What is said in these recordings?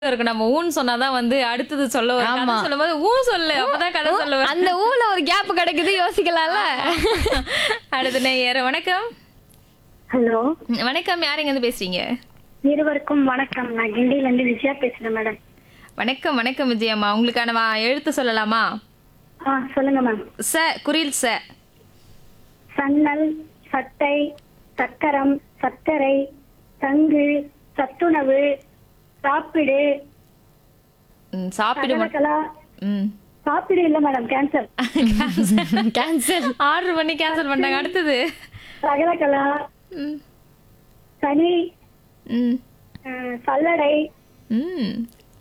இருக்கு. நம்ம ஊன்னு சொன்னாதான் வந்து அடுத்தது சொல்ல வரும். கதை ஆமா. சொல்லும்போது ஊ சொல்லு அப்பதான் கதை சொல்லுவேன். அந்த ஊல ஒரு கேப் கிடைக்குது யோசிக்கலாம்ல. அடுத்த நேயர் வணக்கம். ஹலோ, வணக்கம், யார் இங்க இருந்து பேசுறீங்க? இருவருக்கும் வணக்கம். நான் கிண்டியில இருந்து விஜயா பேசுறேன் மேடம். வணக்கம் வணக்கம் விஜயம்மா. உங்களுக்கான எழுத்து சொல்லலாமா? சொல்லுங்க மேம். ச குறில் ச. சன்னல், சட்டை, சக்கரம், சர்க்கரை, தங்கு, சத்துணவு, சாப்பிடு, சாப்பிடு சகலகலா. ம் சாப்பிடு இல்ல மேடம், கேன்சல். கேன்சல். ஆர்டர் பண்ணி கேன்சல் பண்ணாங்க. அடுத்தது சகலகலா, ம் சனி, ம் சல்லடை, ம்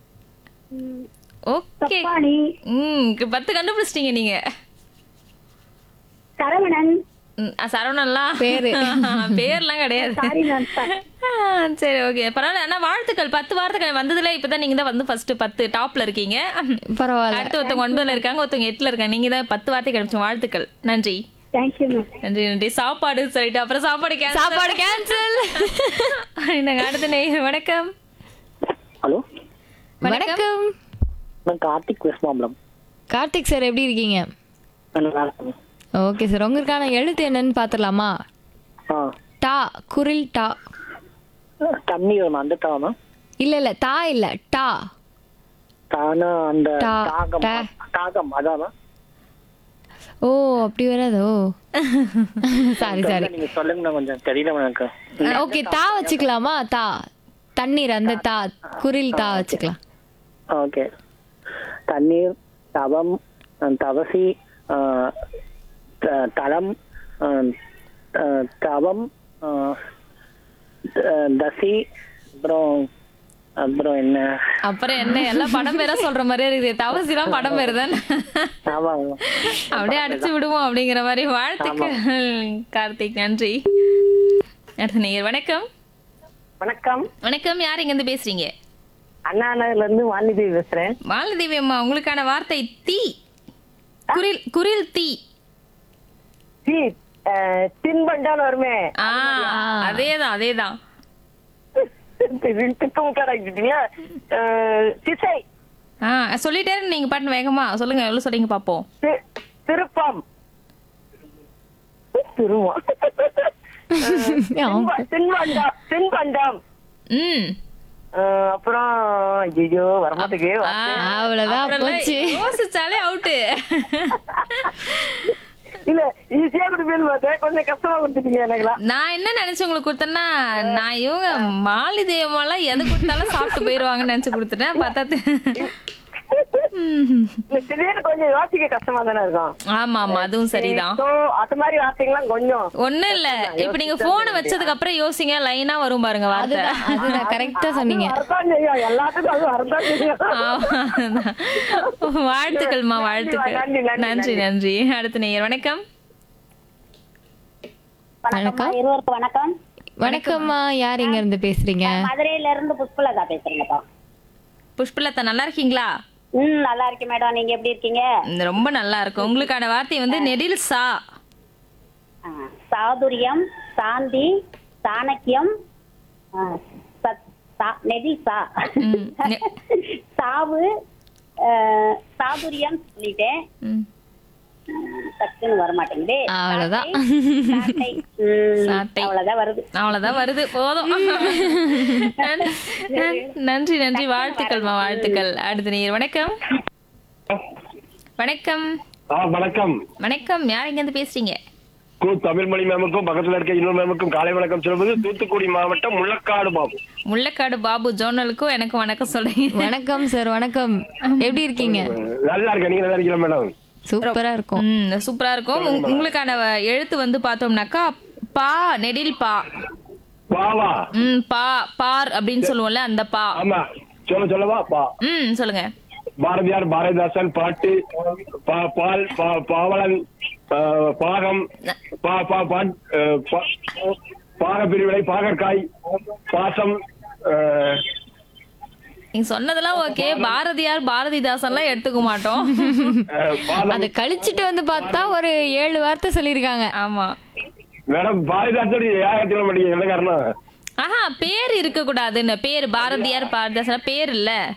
ஓகே. தப்பாணி, 10 கண்டுபிடிச்சிட்டீங்க நீங்க. சரவணன். சரவணன்லாம் பேரு. பேர்லாம் கிடையாது. Sorry ma'am. சரி, ஓகே, பரவாயில்ல. ஆனா வாழ்த்துக்கள். 10 வார்த்தைகள் வந்ததுல இப்பதான் நீங்க தான் வந்து ஃபர்ஸ்ட் 10 டாப்ல இருக்கீங்க. பரவாயில்ல. அடுத்து ஒருத்தவங்க 9ல இருக்காங்க, ஒருத்தவங்க 8ல இருக்காங்க. நீங்க தான் 10 வார்த்தை கிடைச்ச. வாழ்த்துக்கள். நன்றி தேங்க்யூ மேம். நன்றி நன்றி. சாப்பாடு சொல்லிட்டு அப்புறம் சாப்பாடு சாப்பாடு கேன்சல். அடுத்த நேயர் வணக்கம். ஹலோ, வணக்கம். நான் கார்த்திக் வெஸ்ட் மாம்பலம். கார்த்திக் சார் எப்படி இருக்கீங்க? நல்லா இருக்கேன். ஓகே சார், உங்களுக்கான எழுத்து என்னன்னு பாத்துடலாமா? ஆ, டா குரில் டா. தண்ணி வேணும் அந்த தானா? இல்ல தா இல்ல டா. தானா அந்த டா, காகம். டா. காகம் அதானா? ஓ அப்படி வராதோ. Sorry sorry. நீங்க சொல்லுங்க, நான் கொஞ்சம் தெரியல எனக்கு. ஓகே, தா வச்சுக்கலாமா? தா தண்ணீர், அந்த தா குரில் தா வச்சுக்கலாம். ஓகே. தண்ணீர், தவம், தவசி, தளம், தவம், தசி, அப்புறம் அப்புறம் என்ன? அப்புறம் என்ன, எல்லாம் படம் பேரா சொல்ற மாதிரியே இருக்குது. தவசிலாம் படம் பேரு தானே. ஆமா. அப்படியே அடிச்சு விடுவோம் அப்படிங்கிற மாதிரி. வாழ்த்துக்கள் கார்த்திக், நன்றி. அடுத்த நேயர் வணக்கம். வணக்கம். வணக்கம், யார் இங்க இருந்து பேசுறீங்க? அண்ணா நகர்ல இருந்து வாணிதேவி பேசுறேன். மாலதேவி அம்மா, உங்களுக்கான வார்த்தை தீ. குரில் குரில் தீ. சி தின்பண்டான்னு வருமே. அதேதான் அதேதான். திசை, சொல்லிட்டே இருங்க, நீங்க பாட்டு வேகமா சொல்லுங்க. எவ்வளவு சொல்றீங்க பாப்போம். திருப்பம், திருவம், தின்பண்டம், தின்பண்டம். ம் அப்புறம் ஐயோ வரமாட்டுக்கு. அவ்வளவுதான் போச்சு. யோசிச்சாலே அவுட்டு. இல்ல ஈஸியா கொடுப்பேன்னு பார்த்தேன், கொஞ்சம் கஷ்டமா கொடுத்துட்டீங்க எனக்குலாம். நான் என்ன நினைச்சு உங்களுக்கு கொடுத்தேன்னா, நான் இவங்க மாலிதேவமெல்லாம் எது கொடுத்தாலும் சாப்பிட்டு போயிருவாங்கன்னு நினைச்சு கொடுத்துட்டேன். பார்த்தா திடீர்னு கொஞ்சம் யோசிக்க கஷ்டமா தானே இருக்கும். ஆமா ஆமா, அதுவும் சரிதான். So, அது மாதிரி வார்த்தைகள்லாம் கொஞ்சம் ஒண்ணும் இல்ல. இப்ப நீங்க போன் வச்சதுக்கு அப்புறம் யோசிங்க, லைனா வரும் பாருங்க வார்த்தை. அதுதான் கரெக்டா சொன்னீங்க. வரதான் செய்யும், எல்லாத்துக்கும் அது வரதான் செய்யும். வாழ்த்துக்கள்மா, வாழ்த்துக்கள். நன்றி, நன்றி, நன்றி நன்றி. அடுத்த நேயர் வணக்கம். வணக்கம். இருவருக்கும் வணக்கம். வணக்கம்மா, யார் இங்க இருந்து பேசுறீங்க? மதுரையில இருந்து புஷ்பலதா பேசுறேங்கப்பா. புஷ்பலதா, நல்லா இருக்கீங்களா? நல்லா இருக்கேன் மேடம். நீங்க எப்படி இருக்கீங்க? ரொம்ப நல்லா இருக்கும். உங்களுக்கான வார்த்தை வந்து நெடில் சா. சாதுரியம், சாந்தி, சாணக்கியம், நெடில் சா. சாவு, சாதுரியம் சொல்லிட்டேன். டக்குன்னு வர மாட்டேங்குது. அவ்வளவுதான். சாட்டை. அவ்வளவுதான் வருது. அவ்வளவுதான் வருது, போதும். நன்றி நன்றி. வாழ்த்துக்கள்மா, வாழ்த்துக்கள். அடுத்த நேயர் வணக்கம். வணக்கம். வணக்கம். வணக்கம், யார் இங்க இருந்து பேசுறீங்க? தமிழ்மொழி மேமுக்கும் பக்கத்துல இருக்க இன்னொரு மேமுக்கும் காலை வணக்கம் சொல்வது தூத்துக்குடி மாவட்டம் முள்ளக்காடு பாபு. முள்ளக்காடு பாபு ஜோனலுக்கும் எனக்கு வணக்கம் சொல்றீங்க. வணக்கம் சார், வணக்கம். எப்படி இருக்கீங்க? நல்லா இருக்கேன், நீங்க நல்லா இருக்கீங்களா மேடம்? சூப்பரா இருக்கும். சூப்பரா இருக்கும். உங்களுக்கான எழுத்து வந்து பார்த்தோம்னாக்கா பா, நெடில் பா. பாவா. பா, பார் அப்படின்னு சொல்லுவோம்ல, அந்த பா. ஆமா, சொல்லவா? பா. சொல்லுங்க. பாரதியார், பாரதிதாசன் பாட்டு, பால், பாவலன், பாகம், பாகப்பிரிவினை, பாகற்காய், பாசம். நீங்க சொன்னதெல்லாம் ஓகே. பாரதியார், பாரதிதாசன் எல்லாம் எடுத்துக்க மாட்டோம். அதை கழிச்சிட்டு வந்து பார்த்தா ஒரு 7 வார்த்தை சொல்லிருக்காங்க. ஆமா மேடம், பாரதிதாசன் ஏன் மாட்டீங்க? என்ன காரணம்? பேர் இருக்க கூடாதுன்னு. பேர் பாரதியார், பாரதிதாசன் பேர் இல்ல.